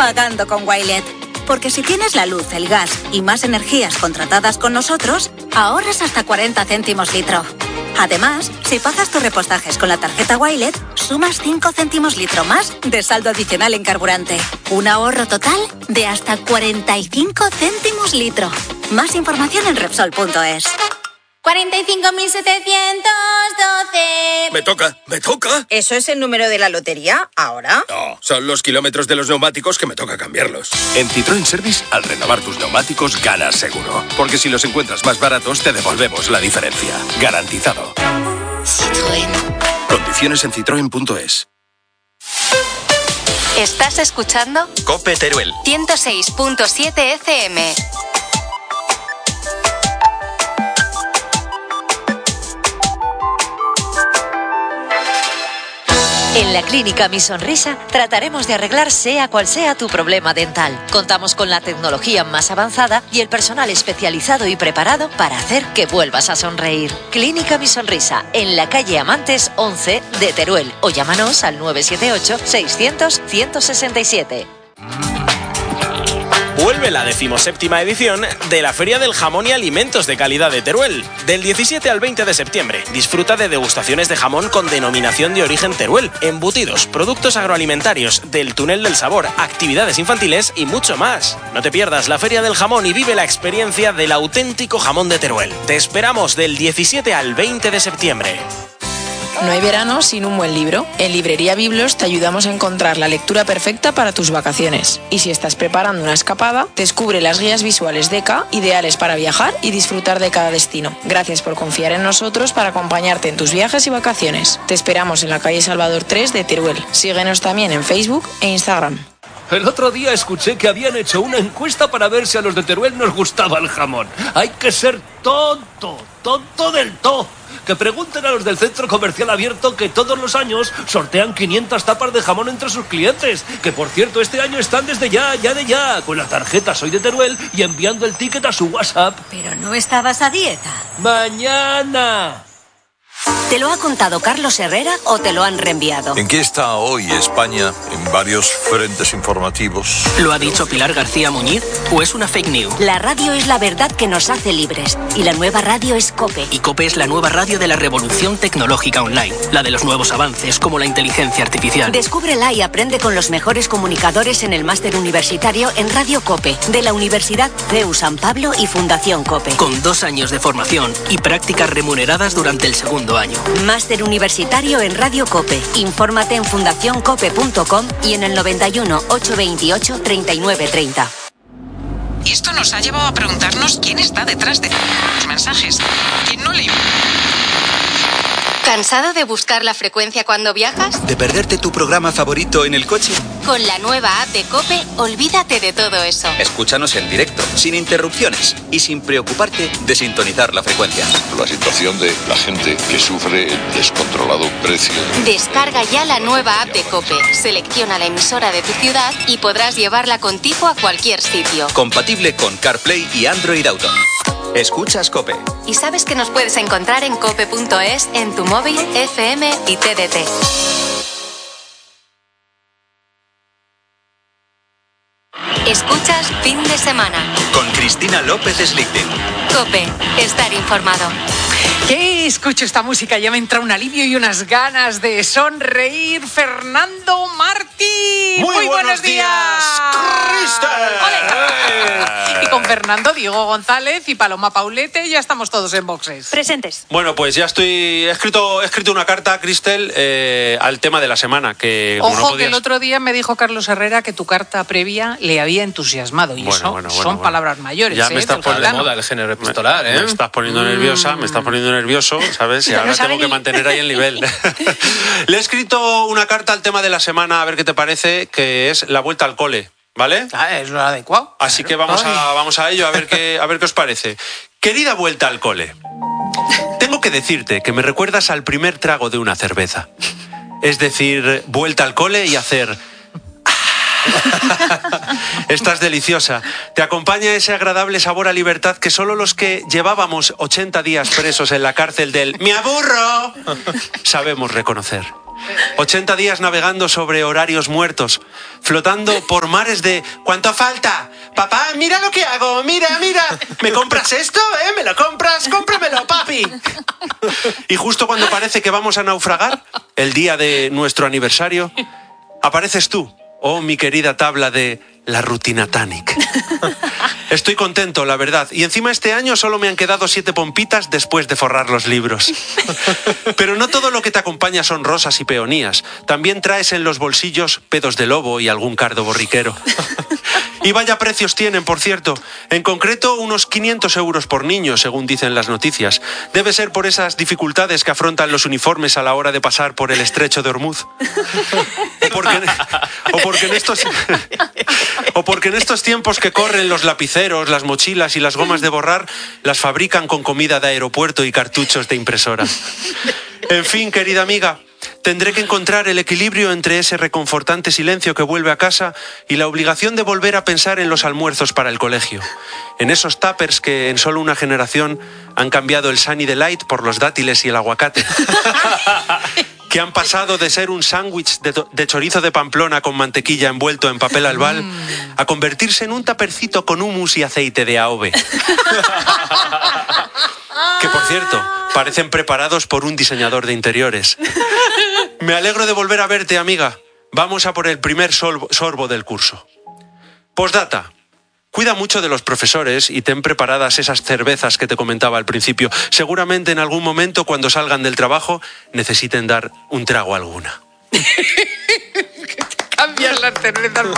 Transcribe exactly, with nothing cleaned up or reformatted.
pagando con Wilet. Porque si tienes la luz, el gas y más energías contratadas con nosotros, ahorras hasta cuarenta céntimos litro. Además, si pagas tus repostajes con la tarjeta Wilet, sumas cinco céntimos litro más de saldo adicional en carburante. Un ahorro total de hasta cuarenta y cinco céntimos litro. Más información en Repsol punto es. cuarenta y cinco mil setecientos doce. Me toca, me toca. ¿Eso es el número de la lotería ahora? No, son los kilómetros de los neumáticos que me toca cambiarlos. En Citroën Service, al renovar tus neumáticos, ganas seguro. Porque si los encuentras más baratos, te devolvemos la diferencia. Garantizado. Citroën. Condiciones en citroen punto es. ¿Estás escuchando? COPE Teruel. ciento seis punto siete F M. En la Clínica Mi Sonrisa trataremos de arreglar sea cual sea tu problema dental. Contamos con la tecnología más avanzada y el personal especializado y preparado para hacer que vuelvas a sonreír. Clínica Mi Sonrisa, en la calle Amantes once de Teruel. O llámanos al nueve siete ocho, seiscientos, ciento sesenta y siete. Vuelve la decimoséptima edición de la Feria del Jamón y Alimentos de Calidad de Teruel. Del diecisiete al veinte de septiembre. Disfruta de degustaciones de jamón con denominación de origen Teruel, embutidos, productos agroalimentarios, del túnel del sabor, actividades infantiles y mucho más. No te pierdas la Feria del Jamón y vive la experiencia del auténtico jamón de Teruel. Te esperamos del diecisiete al veinte de septiembre. No hay verano sin un buen libro. En Librería Biblos te ayudamos a encontrar la lectura perfecta para tus vacaciones. Y si estás preparando una escapada, descubre las guías visuales D E C A, ideales para viajar y disfrutar de cada destino. Gracias por confiar en nosotros para acompañarte en tus viajes y vacaciones. Te esperamos en la calle Salvador tres de Teruel. Síguenos también en Facebook e Instagram. El otro día escuché que habían hecho una encuesta para ver si a los de Teruel nos gustaba el jamón. Hay que ser tonto, tonto del todo. Que pregunten a los del Centro Comercial Abierto, que todos los años sortean quinientas tapas de jamón entre sus clientes. Que por cierto, este año están desde ya, ya de ya, con la tarjeta Soy de Teruel y enviando el ticket a su WhatsApp. Pero no estabas a dieta. ¡Mañana! ¿Te lo ha contado Carlos Herrera o te lo han reenviado? ¿En qué está hoy España en varios frentes informativos? ¿Lo ha dicho Pilar García Muñiz o es una fake news? La radio es la verdad que nos hace libres y la nueva radio es COPE. Y COPE es la nueva radio de la revolución tecnológica online, la de los nuevos avances como la inteligencia artificial. Descúbrela y aprende con los mejores comunicadores en el máster universitario en Radio COPE de la Universidad C E U San Pablo y Fundación COPE. Con dos años de formación y prácticas remuneradas durante el segundo año. Máster universitario en Radio COPE. Infórmate en fundación cope punto com y en el noventa y uno, ochocientos veintiocho, treinta y nueve treinta. Y esto nos ha llevado a preguntarnos quién está detrás de los mensajes. ¿Quién no le... ¿Cansado de buscar la frecuencia cuando viajas? ¿De perderte tu programa favorito en el coche? Con la nueva app de COPE, olvídate de todo eso. Escúchanos en directo, sin interrupciones y sin preocuparte de sintonizar la frecuencia. La situación de la gente que sufre el descontrolado precio. Descarga ya la nueva app de COPE, selecciona la emisora de tu ciudad y podrás llevarla contigo a cualquier sitio. Compatible con CarPlay y Android Auto. Escuchas COPE. Y sabes que nos puedes encontrar en cope punto es, en tu móvil, F M y T D T. Escuchas Fin de Semana. Con Cristina López Slichting. COPE, estar informado. ¿Qué? Escucho esta música, ya me entra un alivio y unas ganas de sonreír. Fernando Martí. Muy, Muy buenos, buenos días, Cristel. Y con Fernando, Diego González y Paloma Paulete ya estamos todos en boxes. Presentes. Bueno, pues ya estoy... He escrito, he escrito una carta, Cristel, eh, al tema de la semana. Que, Ojo, no podías... que el otro día me dijo Carlos Herrera que tu carta previa le había entusiasmado. Y bueno, eso bueno, son bueno, bueno. palabras mayores. Ya ¿eh? me estás poniendo Fulano. de moda el género epistolar, ¿eh? Me estás poniendo nerviosa, me estás poniendo nervioso, ¿sabes? Y Pero ahora no sabe tengo que ni- mantener ahí el nivel. Le he escrito una carta al tema de la semana, a ver qué te parece, que es la vuelta al cole, ¿vale? Ah, es lo adecuado. Así que vamos a, vamos a ello, a ver qué, a ver qué os parece. Querida vuelta al cole, tengo que decirte que me recuerdas al primer trago de una cerveza. Es decir, vuelta al cole y hacer... Estás deliciosa. Te acompaña ese agradable sabor a libertad que solo los que llevábamos ochenta días presos en la cárcel del «me aburro» sabemos reconocer. ochenta días navegando sobre horarios muertos, flotando por mares de ¿cuánto falta? Papá, mira lo que hago, mira, mira. ¿Me compras esto, eh? ¿Me lo compras? ¡Cómpramelo, papi! Y justo cuando parece que vamos a naufragar, el día de nuestro aniversario, apareces tú, oh mi querida tabla de la rutina Titanic. Estoy contento, la verdad. Y encima este año solo me han quedado siete pompitas después de forrar los libros. Pero no todo lo que te acompaña son rosas y peonías. También traes en los bolsillos pedos de lobo y algún cardo borriquero. Y vaya precios tienen, por cierto. En concreto, unos quinientos euros por niño, según dicen las noticias. Debe ser por esas dificultades que afrontan los uniformes a la hora de pasar por el estrecho de Hormuz. O porque, o porque en estos... O porque en estos tiempos que corren los lapiceros, las mochilas y las gomas de borrar, las fabrican con comida de aeropuerto y cartuchos de impresora. En fin, querida amiga, tendré que encontrar el equilibrio entre ese reconfortante silencio que vuelve a casa y la obligación de volver a pensar en los almuerzos para el colegio. En esos tuppers que en solo una generación han cambiado el Sunny Delight por los dátiles y el aguacate. Que han pasado de ser un sándwich de, de chorizo de Pamplona con mantequilla envuelto en papel albal a convertirse en un tapercito con hummus y aceite de A O V. Que, por cierto, parecen preparados por un diseñador de interiores. Me alegro de volver a verte, amiga. Vamos a por el primer sorbo, sorbo del curso. Postdata. Cuida mucho de los profesores y ten preparadas esas cervezas que te comentaba al principio. Seguramente en algún momento, cuando salgan del trabajo, necesiten dar un trago a alguna. Cambiar las cervezas.